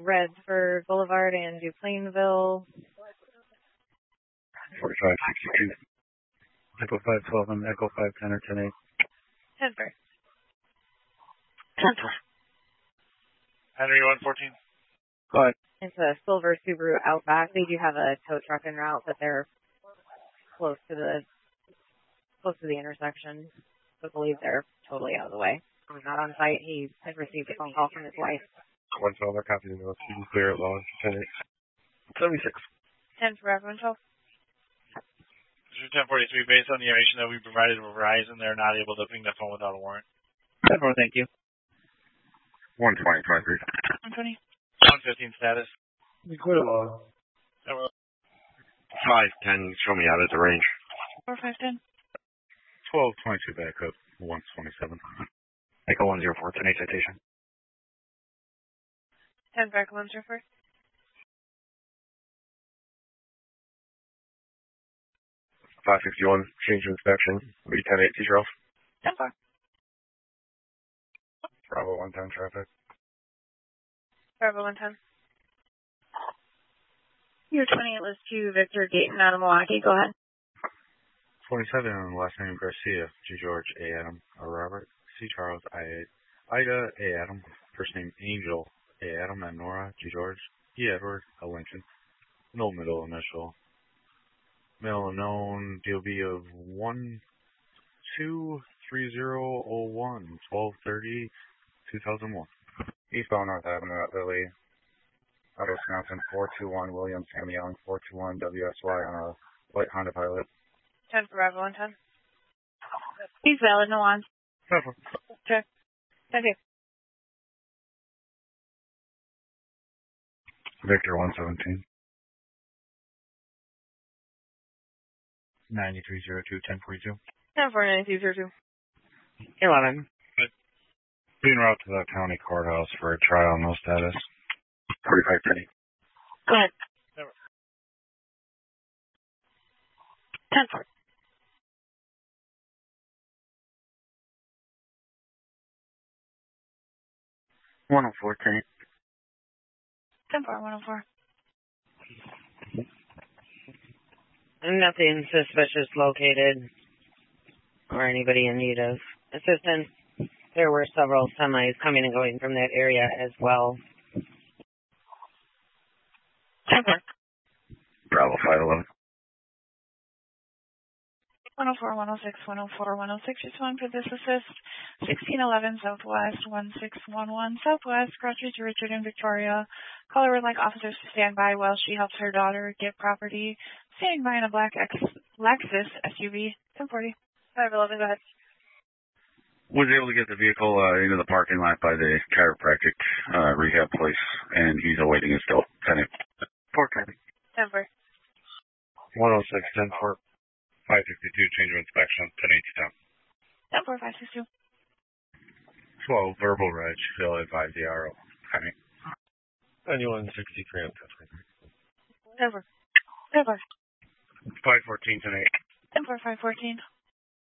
Red for Boulevard and Duplainville. 4562. Echo 512 and Echo 510 or 10-8. 10-4. 10-4. Henry 114. Go ahead. It's a silver Subaru Outback. They do have a tow truck en route, but they're close to the intersection. I believe they're totally out of the way. He's not on site. He had received a phone call from his wife. 112, they're copying the notes. You can clear it, launch 10-8. 76. 10 for everyone, 12. 1043, based on the information that we provided with Verizon, they're not able to ping the phone without a warrant. 10-4, thank you. 120, 23. 120. 115 status. You clear the log. 510, show me out at the range. 4510. 1222 back up, 127. Echo 104, 10-8 citation. 10 for Echo 104. 561, change of inspection. Be 10-8, teacher off. 10-4. Bravo 110 traffic. Bravo 110. Your 28 lists to Victor Gayton out of Milwaukee. Go ahead. 27, last name Garcia, G. George, A. Adam, A. Robert, C. Charles, I. Ida, A. Adam, first name Angel, A. Adam, and Nora, G. George, E. Edward, A. Lincoln. No middle initial. Male unknown, DOB of 123001, 12/30/2001. Eastbound North Avenue at Lily, out of Wisconsin, 421 Williams, Sammy Young, 421 WSY on a white Honda Pilot. 10 for Bravo 110. He's valid, no on. Check. 10-2. Victor 117. 9302, 1042. 10 for 9302. 11. Being route to the county courthouse for a trial, no status. 4510. Go ahead. 10-4. 104, 10-8. 10-4, 104. Nothing suspicious located or anybody in need of assistance. There were several semis coming and going from that area as well. 10-4. Bravo 511. 104, 106, 104, 106. Respond for this assist. 1611 Southwest, 1611 Southwest. Cross-street to Richard and Victoria. Caller would like officers to stand by while she helps her daughter get property. Standing by in a black Lexus SUV. 1040. 511, go ahead. Was able to get the vehicle into the parking lot by the chiropractic rehab place, and he's awaiting it still. 10-8. 410. 10-4. 106, 10-4. 552, change of inspection, 10-8 to 10-4, 562. 12, verbal reg, Phil advised the RO. 10-8. 9163 on 10-4. 10-4. 514, 10-8. 10-4, 514.